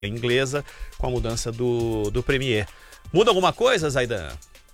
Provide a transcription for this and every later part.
inglesa com a mudança do Premier. Muda alguma coisa, Zaidan?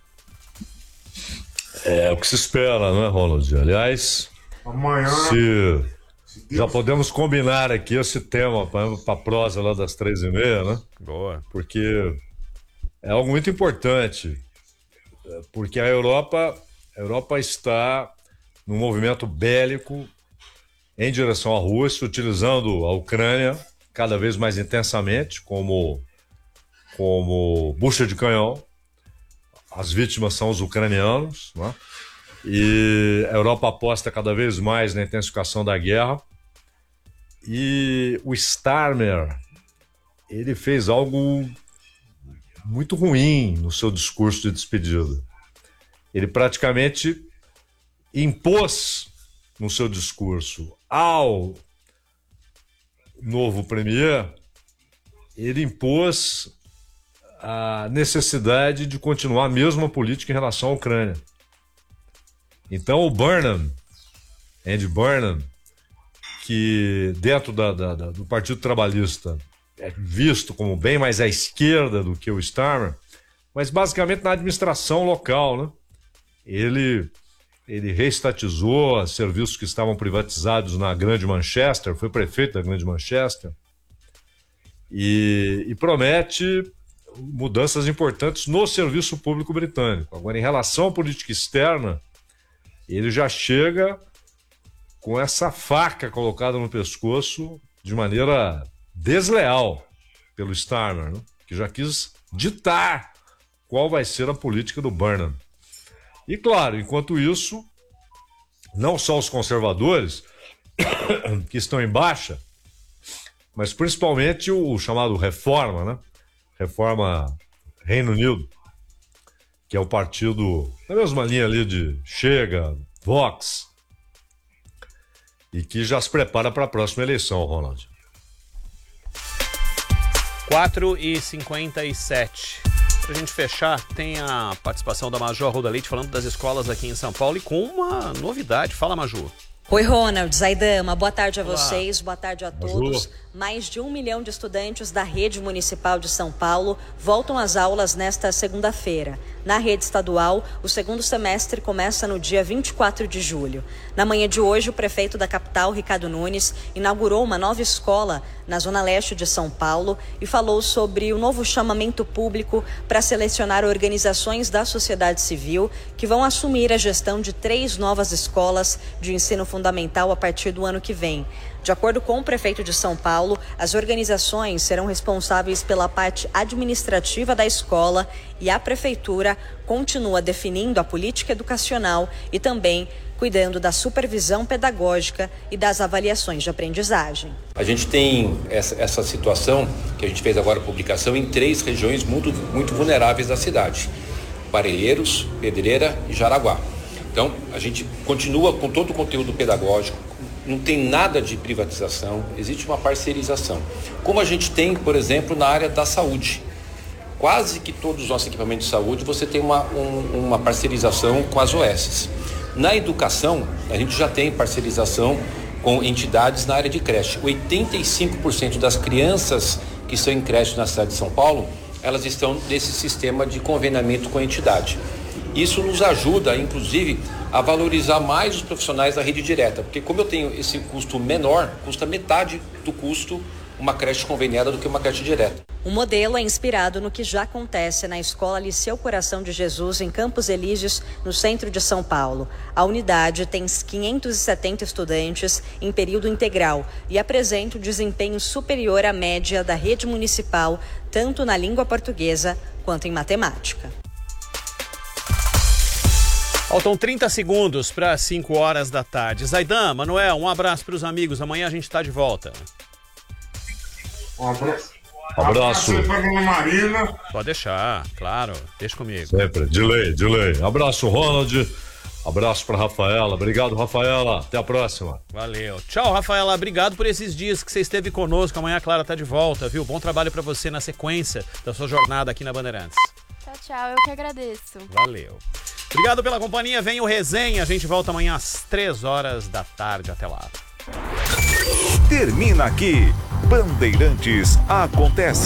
É o que se espera, não é, Ronald? Aliás, amanhã já podemos combinar aqui esse tema para a prosa lá das 3h30, né? Boa. Porque é algo muito importante, porque a Europa está num movimento bélico em direção à Rússia, utilizando a Ucrânia cada vez mais intensamente como bucha de canhão. As vítimas são os ucranianos, né? E a Europa aposta cada vez mais na intensificação da guerra. E o Starmer, ele fez algo muito ruim no seu discurso de despedida. Ele praticamente impôs no seu discurso ao novo premier, ele impôs a necessidade de continuar a mesma política em relação à Ucrânia. Então o Andy Burnham, que dentro do Partido Trabalhista é visto como bem mais à esquerda do que o Starmer, mas basicamente na administração local, né? Ele reestatizou serviços que estavam privatizados na Grande Manchester, foi prefeito da Grande Manchester, e promete mudanças importantes no serviço público britânico. Agora, em relação à política externa, ele já chega com essa faca colocada no pescoço de maneira desleal pelo Starmer, né? Que já quis ditar qual vai ser a política do Burnham. E claro, enquanto isso, não só os conservadores que estão em baixa, mas principalmente o chamado Reforma, né? Reforma Reino Unido, que é o partido na mesma linha ali de Chega, Vox, e que já se prepara para a próxima eleição, Ronald. 4h57. Para a gente fechar, tem a participação da Maju Arruda Leite falando das escolas aqui em São Paulo e com uma novidade. Fala, Maju. Oi, Ronald, Zaidan, uma boa tarde a Olá. vocês, boa tarde a todos. Mais de 1 milhão de estudantes da Rede Municipal de São Paulo voltam às aulas nesta segunda-feira. Na rede estadual, o segundo semestre começa no dia 24 de julho. Na manhã de hoje, o prefeito da capital, Ricardo Nunes, inaugurou uma nova escola na zona leste de São Paulo e falou sobre o novo chamamento público para selecionar organizações da sociedade civil que vão assumir a gestão de 3 novas escolas de ensino fundamental a partir do ano que vem. De acordo com o prefeito de São Paulo, as organizações serão responsáveis pela parte administrativa da escola e a prefeitura continua definindo a política educacional e também cuidando da supervisão pedagógica e das avaliações de aprendizagem. A gente tem essa situação, que a gente fez agora a publicação, em 3 regiões muito vulneráveis da cidade: Parelheiros, Pedreira e Jaraguá. Então, a gente continua com todo o conteúdo pedagógico, não tem nada de privatização, existe uma parceirização. Como a gente tem, por exemplo, na área da saúde. Quase que todos os nossos equipamentos de saúde você tem uma parceirização com as OSs. Na educação, a gente já tem parceirização com entidades na área de creche. 85% das crianças que estão em creche na cidade de São Paulo, elas estão nesse sistema de conveniamento com a entidade. Isso nos ajuda, inclusive, a valorizar mais os profissionais da rede direta, porque como eu tenho esse custo menor, custa metade do custo uma creche conveniada do que uma creche direta. O modelo é inspirado no que já acontece na Escola Liceu Coração de Jesus, em Campos Elíseos, no centro de São Paulo. A unidade tem 570 estudantes em período integral e apresenta um desempenho superior à média da rede municipal, tanto na língua portuguesa quanto em matemática. Faltam 30 segundos para 5 horas da tarde. Zaidan, Manuel, um abraço para os amigos. Amanhã a gente está de volta. Um abraço. Abraço. Marina. Pode deixar, claro. Deixa comigo. Sempre. Delay. Abraço, Ronald. Abraço para Rafaela. Obrigado, Rafaela. Até a próxima. Valeu. Tchau, Rafaela. Obrigado por esses dias que você esteve conosco. Amanhã a Clara tá de volta, viu? Bom trabalho para você na sequência da sua jornada aqui na Bandeirantes. Tchau. Eu que agradeço. Valeu. Obrigado pela companhia. Vem o Resenha. A gente volta amanhã às 3 horas da tarde. Até lá. Termina aqui Bandeirantes acontece.